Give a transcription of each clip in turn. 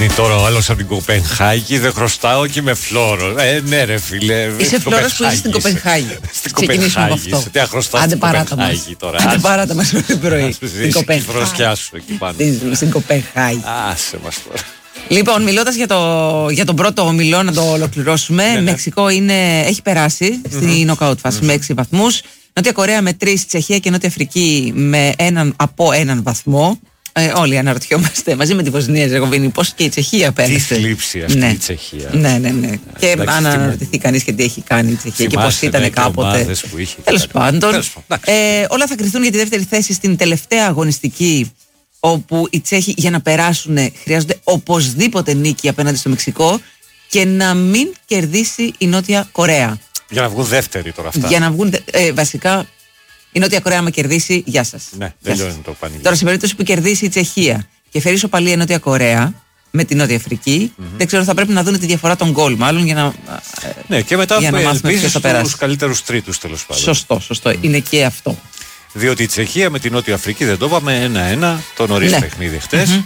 τώρα ο άλλος από την Κοπενχάγη, δεν χρωστάω και με φλόρο. Ναι, ρε φίλε. Είσαι φλόρος που είσαι στην Κοπενχάγη. Στην Κοπενχάγη. Τι χρωστάω στην Κοπενχάγη τώρα. Άντε παράτα μας το πρωί. Στην Κοπενχάγη. Σου εκεί πάνω. Στην Κοπενχάγη. Άσε μας τώρα. Λοιπόν, μιλώντας για τον πρώτο ομιλό, να το ολοκληρώσουμε. Μεξικό έχει περάσει στη νοκάουτ φάση με 6 βαθμούς. Νότια Κορέα με 3, Τσεχία και Νότια Αφρική με από έναν βαθμό. Όλοι αναρωτιόμαστε μαζί με τη Βοσνία Ζεγοβίνη πώς και η Τσεχία πέρασε. Τι θλίψη αυτή η Τσεχία. Ναι. Και αν αναρωτηθεί κανείς και τι έχει κάνει η Τσεχία και πώς ήταν κάποτε. Τέλος πάντων. Όλα θα κριθούν για τη δεύτερη θέση στην τελευταία αγωνιστική, όπου οι Τσέχοι για να περάσουν χρειάζονται οπωσδήποτε νίκη απέναντι στο Μεξικό και να μην κερδίσει η Νότια Κορέα. Για να βγουν δεύτεροι τώρα αυτά. Για να βγουν βασικά. Η Νότια Κορέα, άμα κερδίσει, γεια σας. Ναι, τελειώνει το πανηγύρι. Τώρα, σε περίπτωση που κερδίσει η Τσεχία και φέρει ισοπαλία η Νότια Κορέα με τη Νότια Αφρική, δεν ξέρω, θα πρέπει να δουν τη διαφορά των γκολ, μάλλον για να. Ναι, και μετά για να μάθουμε ποιος θα περάσει. Τους καλύτερους τρίτους, τέλος πάντων. Σωστό. Είναι και αυτό. Διότι η Τσεχία με τη Νότια Αφρική δεν το είπαμε 1-1, το νωρίς παιχνίδι χτες.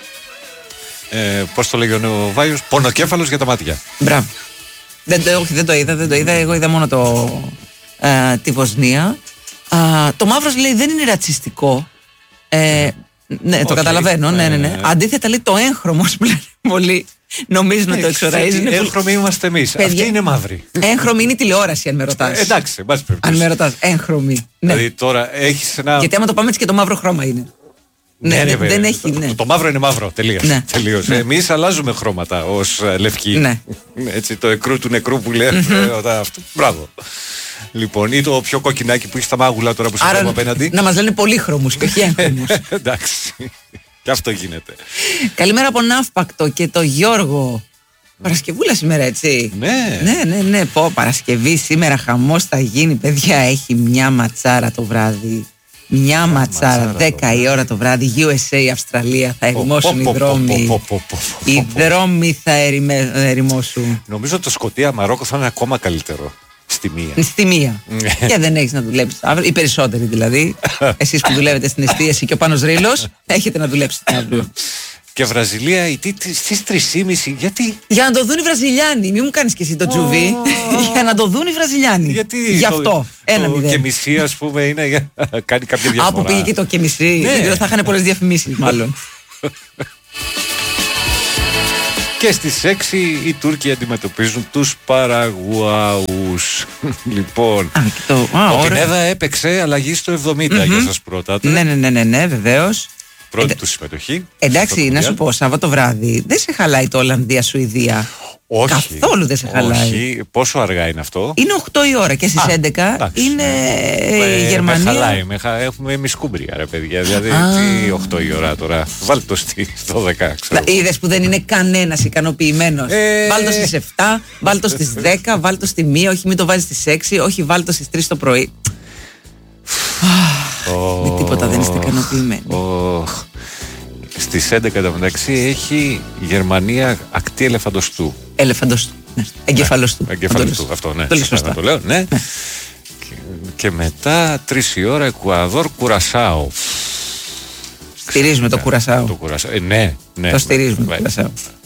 Πώς το λέγει ο Βάιος, πονοκέφαλος για τα μάτια. Μπράβο. Δεν το είδα. Εγώ είδα μόνο τη Βοσνία. Το μαύρος λέει δεν είναι ρατσιστικό. Ναι, το καταλαβαίνω. Ναι. Αντίθετα λέει το έγχρωμος που λένε πολλοί νομίζουν να το εξοραίζει. Έγχρωμοι είμαστε εμείς. Αυτοί είναι μαύροι. Έγχρωμη είναι η τηλεόραση, αν με ρωτάς. Εντάξει, αν με ρωτάς, έγχρωμη. Δηλαδή τώρα έχεις ένα. Γιατί άμα το πάμε έτσι και το μαύρο χρώμα είναι. Ναι, δεν έχει. Το μαύρο είναι μαύρο. Τελείωσε. Εμείς αλλάζουμε χρώματα ως λευκοί. Έτσι, το εκρού του νεκρού που λέει. Μπράβο. Λοιπόν, ή το πιο κοκκινάκι που έχει στα μάγουλα τώρα που σε βλέπω απέναντι. Να μας λένε πολύχρωμους και όχι έγχρωμους. Εντάξει. Και αυτό γίνεται. Καλημέρα από Ναύπακτο και το Γιώργο. Παρασκευούλα σήμερα, έτσι. Ναι. Παρασκευή σήμερα, χαμός θα γίνει, παιδιά. Έχει μια ματσάρα το βράδυ. Μια ματσάρα, 10 η ώρα το βράδυ. USA, Αυστραλία, θα ερημώσουν οι δρόμοι. Οι δρόμοι θα ερημώσουν. Νομίζω το Σκωτία Μαρόκο θα είναι ακόμα καλύτερο. Στη μία. Και δεν έχεις να δουλέψεις αύριο. Οι περισσότεροι δηλαδή. Εσείς που δουλεύετε στην εστίαση και ο Πάνος Ρήλος, έχετε να δουλέψετε αύριο. Και Βραζιλία στις 3.30. Γιατί? Για να το δουν οι Βραζιλιάνοι. Μην μου κάνεις και εσύ το τζουβί. Για να το δουν οι Βραζιλιάνοι. Γιατί? Γι' αυτό. Το και μισή, ας πούμε, είναι για να κάνει κάποια διαφορά. Από πήγε και το και μισή. Θα είχαν πολλές διαφημίσεις, μάλλον. Και στις 6 οι Τούρκοι αντιμετωπίζουν τους Παραγουάους. Λοιπόν, ο Πινέδα έπαιξε αλλαγή στο 70 για σας πρώτα. Ναι, βεβαίως. Πρώτη του συμμετοχή. Εντάξει, να σου πω, Σάββατο βράδυ δεν σε χαλάει το Ολλανδία-Σουηδία. Όχι. Καθόλου δεν σε χαλάει. Όχι. Πόσο αργά είναι αυτό? Είναι 8 η ώρα και στις 11 είναι η Γερμανία. Με χαλάει. Έχουμε μισκούμπρια, ρε παιδιά. Δηλαδή, τι 8 η ώρα τώρα. Βάλτε το στο 10. Είδες που δεν είναι κανένας ικανοποιημένος. Βάλτε το στις 7, βάλτε το στις 10, βάλτε το στη 1, όχι μην το βάζεις στις 6, όχι βάλτε το στις 3 το πρωί. Με τίποτα δεν είστε ικανοποιημένοι. Στις 11 το μεταξύ έχει Γερμανία ακτή ελεφαντοστού. Ελεφαντοστού, ναι. Εγκεφαλοστού. Εγκεφαλοστού, αυτό, ναι. Σωστά. Το λέω, ναι. Και μετά 3 η ώρα Εκουαδόρ Κουρασάο. Στηρίζουμε το Κουρασάο. Ναι. Το στηρίζουμε το Κουρασάο.